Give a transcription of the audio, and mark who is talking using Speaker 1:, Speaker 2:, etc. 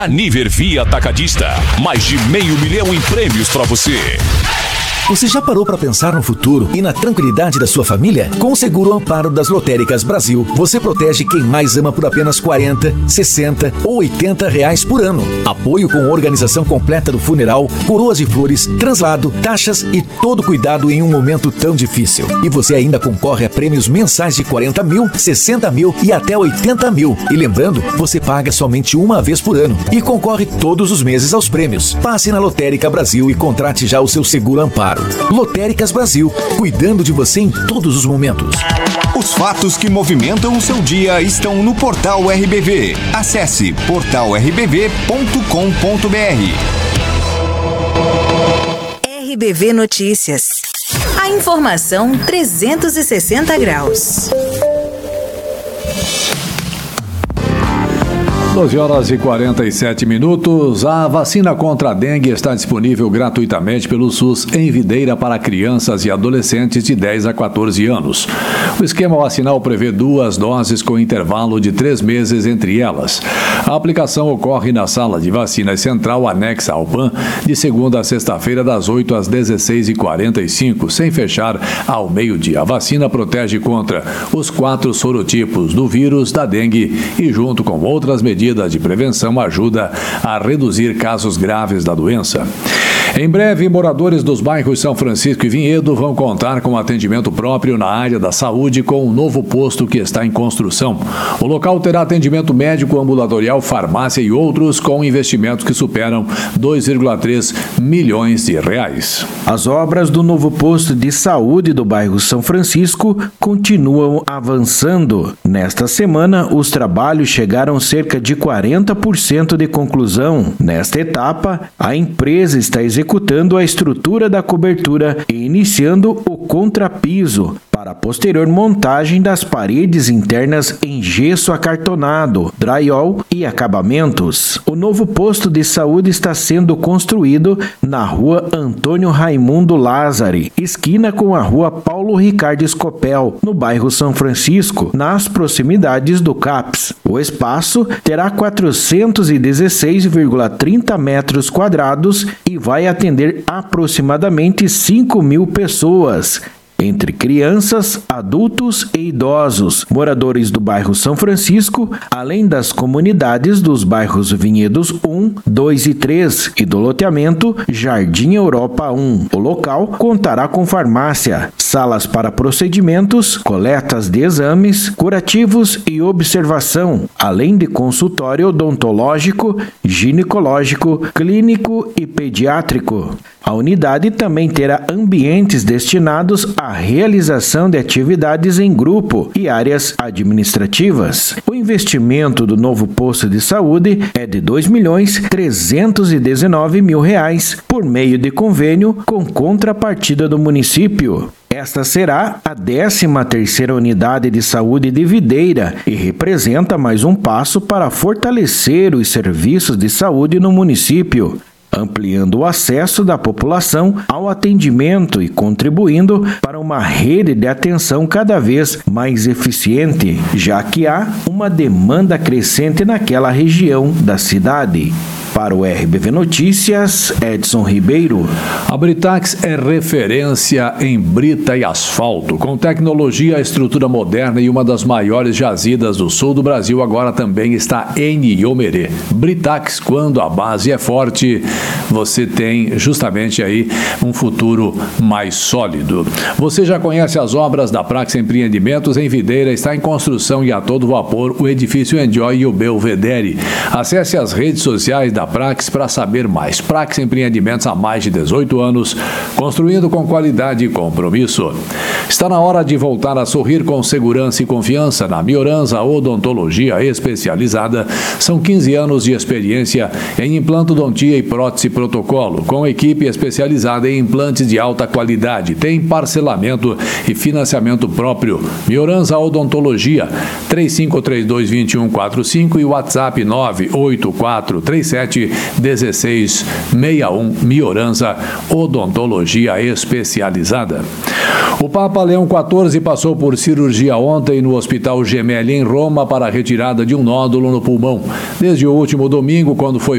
Speaker 1: A Nivervia Atacadista, mais de 500 mil em prêmios para você.
Speaker 2: Você já parou para pensar no futuro e na tranquilidade da sua família? Com o Seguro Amparo das Lotéricas Brasil, você protege quem mais ama por apenas R$40, R$60 ou R$80 por ano. Apoio com organização completa do funeral, coroas de flores, translado, taxas e todo cuidado em um momento tão difícil. E você ainda concorre a prêmios mensais de 40 mil, 60 mil e até 80 mil. E lembrando, você paga somente uma vez por ano e concorre todos os meses aos prêmios. Passe na Lotérica Brasil e contrate já o seu Seguro Amparo. Lotéricas Brasil, cuidando de você em todos os momentos.
Speaker 3: Os fatos que movimentam o seu dia estão no Portal RBV. Acesse portalrbv.com.br.
Speaker 4: RBV Notícias. A informação 360 graus.
Speaker 5: 12h47. A vacina contra a dengue está disponível gratuitamente pelo SUS em Videira para crianças e adolescentes de 10 a 14 anos. O esquema vacinal prevê 2 doses com intervalo de 3 meses entre elas. A aplicação ocorre na sala de vacinas central anexa ao PAN de segunda a sexta-feira das 8 às 16h45, sem fechar ao meio-dia. A vacina protege contra os 4 sorotipos do vírus da dengue e, junto com outras medidas de prevenção, ajuda a reduzir casos graves da doença. Em breve, moradores dos bairros São Francisco e Vinhedo vão contar com atendimento próprio na área da saúde com um novo posto que está em construção. O local terá atendimento médico, ambulatorial, farmácia e outros com investimentos que superam 2,3 milhões de reais.
Speaker 6: As obras do novo posto de saúde do bairro São Francisco continuam avançando. Nesta semana, os trabalhos chegaram cerca de 40% de conclusão. Nesta etapa, a empresa está executando a estrutura da cobertura e iniciando o contrapiso para a posterior montagem das paredes internas em gesso acartonado, drywall e acabamentos. O novo posto de saúde está sendo construído na rua Antônio Raimundo Lázari, esquina com a rua Paulo Ricardo Escopel, no bairro São Francisco, nas proximidades do CAPS. O espaço terá 416,30 metros quadrados e vai atender aproximadamente 5.000 pessoas, entre crianças, adultos e idosos, moradores do bairro São Francisco, além das comunidades dos bairros Vinhedos 1, 2 e 3 e do loteamento Jardim Europa 1. O local contará com farmácia, salas para procedimentos, coletas de exames, curativos e observação, além de consultório odontológico, ginecológico, clínico e pediátrico. A unidade também terá ambientes destinados à realização de atividades em grupo e áreas administrativas. O investimento do novo posto de saúde é de R$ 2.319.000 por meio de convênio com contrapartida do município. Esta será a 13ª unidade de saúde de Videira e representa mais um passo para fortalecer os serviços de saúde no município, ampliando o acesso da população ao atendimento e contribuindo para uma rede de atenção cada vez mais eficiente, já que há uma demanda crescente naquela região da cidade. Para o RBV Notícias, Edson Ribeiro.
Speaker 5: A Britax é referência em brita e asfalto. Com tecnologia, estrutura moderna e uma das maiores jazidas do sul do Brasil, agora também está em Iomerê. Britax, quando a base é forte, você tem justamente aí um futuro mais sólido. Você já conhece as obras da Prax Empreendimentos em Videira? Está em construção e a todo vapor o edifício Enjoy e o Belvedere. Acesse as redes sociais da Prax para saber mais. Prax Empreendimentos há mais de 18 anos, construindo com qualidade e compromisso. Está na hora de voltar a sorrir com segurança e confiança. Na Mioranza Odontologia Especializada, são 15 anos de experiência em implantodontia e prótese protocolo, com equipe especializada em implantes de alta qualidade. Tem parcelamento e financiamento próprio. Mioranza Odontologia, 3532-2145 e WhatsApp 98437-1661. Mioranza Odontologia Especializada. O Papa Leão XIV passou por cirurgia ontem no Hospital Gemelli em Roma para a retirada de um nódulo no pulmão. Desde o último domingo, quando foi